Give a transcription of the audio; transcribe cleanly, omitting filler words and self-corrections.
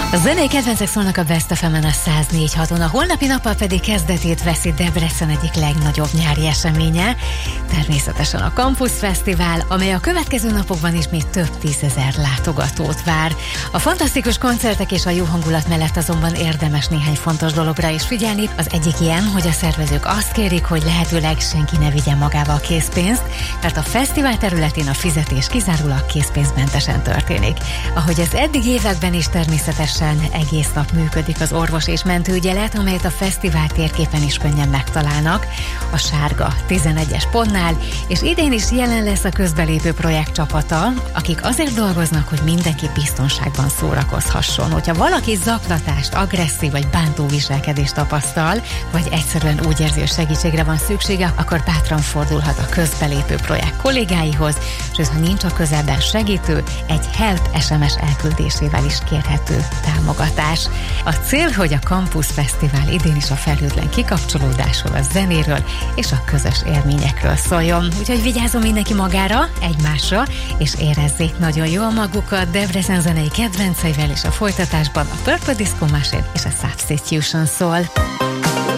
A zenei kedvencek szólnak a Best FM-en a 104.6-on, a holnapi nappal pedig kezdetét veszi Debrecen egyik legnagyobb nyári eseménye, természetesen a Campus Fesztivál, amely a következő napokban is még több tízezer látogatót vár. A fantasztikus koncertek és a jó hangulat mellett azonban érdemes néhány fontos dologra is figyelni. Az egyik ilyen, hogy a szervezők azt kérik, hogy lehetőleg senki ne vigyen magával készpénzt, mert a fesztivál területén a fizetés kizárólag készpénzmentesen történik. Ahogy az eddig években is természetesen egész nap működik az orvos és mentőügyelet, amelyet a fesztivál térképen is könnyen megtalálnak, a sárga 11-es pontnál, és idén is jelen lesz a közbelépő projekt csapata, akik azért dolgoznak, hogy mindenki biztonságban szórakozhasson. Hogyha valaki zaklatást, agresszív vagy bántó viselkedést tapasztal, vagy egyszerűen úgy érzi, hogy segítségre van szüksége, akkor bátran fordulhat a közbelépő projekt kollégáihoz, és ha nincs a közelben segítő, egy help SMS elküldésével is kérhető támogatás. A cél, hogy a Campus Fesztivál idén is a felhőtlen kikapcsolódásról, a zenéről és a közös élményekről szóljon. Úgyhogy vigyázzon mindenki magára, egymásra, és érezzék nagyon jól magukat Debrecen zenei kedvenceivel, és a folytatásban a Purple Disco Machine és a Substitution szól.